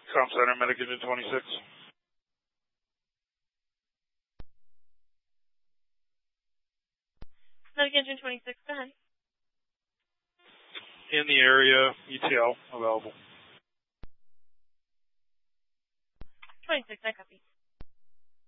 Comm Center, Medic Engine 26. Medic Engine 26, go ahead. In the area, ETL available. 26, I copy.